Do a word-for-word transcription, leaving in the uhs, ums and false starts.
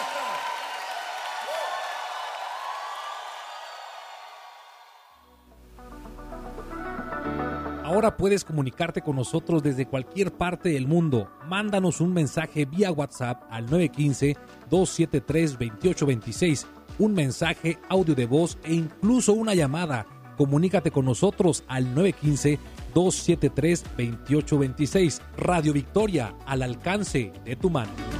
Ahora puedes comunicarte con nosotros desde cualquier parte del mundo. Mándanos un mensaje vía WhatsApp al nueve uno cinco, dos siete tres, dos ocho dos seis, un mensaje, audio de voz e incluso una llamada. Comunícate con nosotros al nueve uno cinco, dos siete tres, dos ocho dos seis. Radio Victoria, al alcance de tu mano.